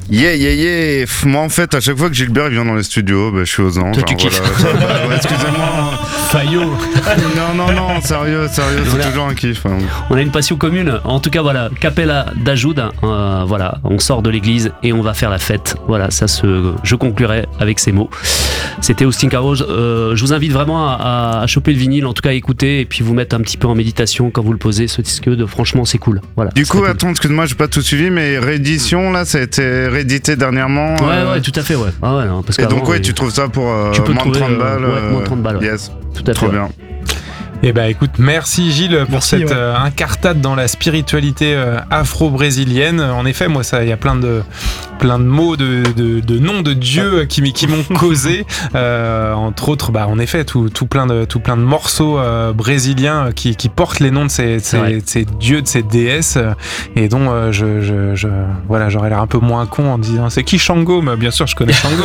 Yeah. Moi, en fait, à chaque fois que Gilbert vient dans les studios, je suis aux anges. Toi, tu kiffes. Voilà. Excusez-moi. Fayot. Non, sérieux, c'est toujours un kiff. Hein. On a une passion commune. En tout cas, voilà, Capella d'Ajoud. Voilà, on sort de l'église et on va faire la fête. Voilà, je conclurai avec ces mots. C'était Austin Carros. Je vous invite vraiment à choper le vinyle, en tout cas à écouter et puis vous mettre un petit peu en méditation quand vous le posez. Ce disque, franchement, c'est cool. Voilà. Du coup, cool. attends, excuse-moi, j'ai pas tout suivi, mais réédition, là, ça a été réédité dernièrement. Ouais, tout à fait, ouais. Ah ouais, non, parce et donc, tu trouves ça pour moins de 30 balles. Moins de 30 balles. Ouais. Yes. Tout à fait. Trop bien. Eh ben écoute, merci Gilles pour cette incartade dans la spiritualité afro-brésilienne. En effet, moi, il y a plein de mots, de noms de dieux qui m'ont causé. Entre autres, en effet, tout plein de morceaux brésiliens qui portent les noms de ces dieux, de ces déesses, et dont j'aurais l'air un peu moins con en disant c'est qui Shango, mais bien sûr je connais Shango.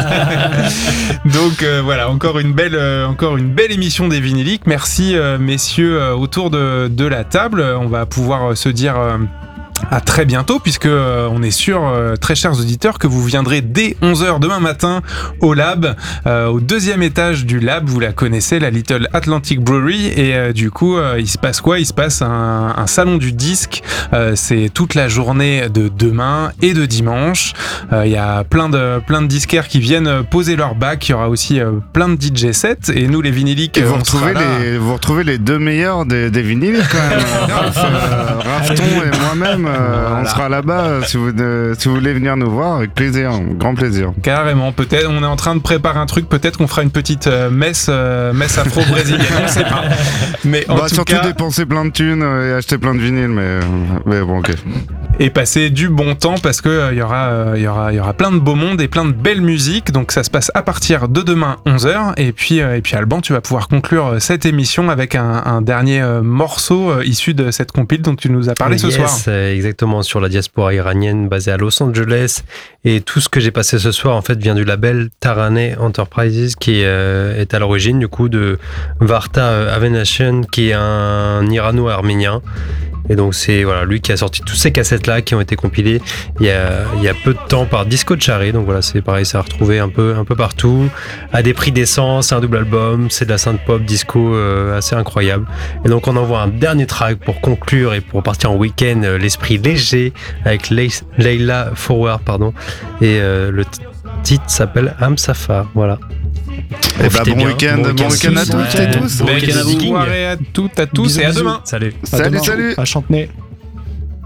Donc voilà, encore une belle émission des vinyliques. Merci messieurs autour de la table. On va pouvoir se dire à très bientôt, puisque on est sûr, très chers auditeurs, que vous viendrez dès 11h demain matin au Lab, au deuxième étage du Lab. Vous la connaissez, la Little Atlantic Brewery, et du coup il se passe quoi ? Il se passe un salon du disque. C'est toute la journée de demain et de dimanche. Il y a plein de disquaires qui viennent poser leur bac. Il y aura aussi plein de DJ sets, et nous les vinyliques, vous retrouvez les deux meilleurs des vinyliques quand même. Rafton et moi-même. Voilà. On sera là-bas si vous voulez venir nous voir, avec plaisir, grand plaisir. Carrément, peut-être on est en train de préparer un truc, peut-être qu'on fera une petite messe afro-brésilienne, on sait pas. Mais en tout surtout cas, dépenser plein de thunes et acheter plein de vinyles, mais bon, ok. Et passer du bon temps, parce que il y aura plein de beau monde et plein de belles musiques. Donc ça se passe à partir de demain 11h, et puis Alban, tu vas pouvoir conclure cette émission avec un dernier morceau issu de cette compile dont tu nous as parlé ce soir. Exactement, sur la diaspora iranienne basée à Los Angeles, et tout ce que j'ai passé ce soir en fait vient du label Taraneh Enterprises, qui est à l'origine du coup de Varta Avenation, qui est un irano-arménien. Et donc c'est lui qui a sorti toutes ces cassettes là qui ont été compilées il y a peu de temps par Disco Cherry. Donc voilà, c'est pareil, ça a retrouvé un peu partout à des prix décents. C'est un double album, c'est de la synth pop disco assez incroyable. Et donc on envoie un dernier track pour conclure et pour partir en week-end, l'esprit léger, avec Leila Forward, et le titre s'appelle Hamsafar. Voilà. Et bon week-end à toutes et tous. Bonne soirée à toutes, à tous. Bisous, et à demain. Salut. Salut. À Chantenay.